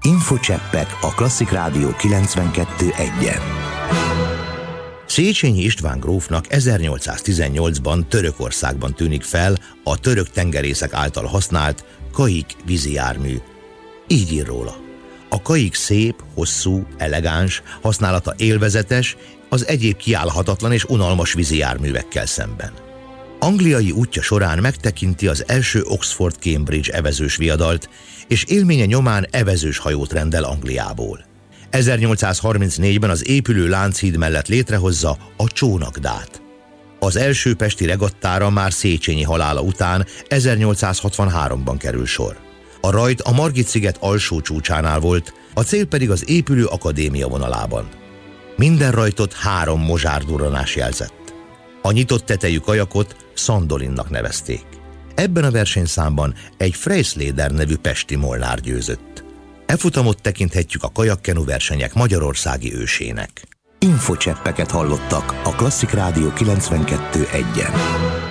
Infocseppek a Klasszik Rádió 92.1-en. Széchenyi István grófnak 1818-ban Törökországban tűnik fel a török tengerészek által használt Kaik vízijármű. Így ír róla. A Kaik szép, hosszú, elegáns, használata élvezetes, az egyéb kiállhatatlan és unalmas vízijárművekkel szemben. Angliai útja során megtekinti az első Oxford-Cambridge evezős viadalt, és élménye nyomán evezős hajót rendel Angliából. 1834-ben az épülő Lánchíd mellett létrehozza a csónakdát. Az első pesti regattára már Széchenyi halála után 1863-ban kerül sor. A rajt a Margit-sziget alsó csúcsánál volt, a cél pedig az épülő akadémia vonalában. Minden rajtot 3 mozsárdurranás jelzett. A nyitott tetejű kajakot Sandolinnak nevezték. Ebben a versenyszámban egy Freisleder nevű pesti molnár győzött. E futamot tekinthetjük a kajakkenu versenyek magyarországi ősének. Infocseppeket hallottak a Klasszik Rádió 92.1-en.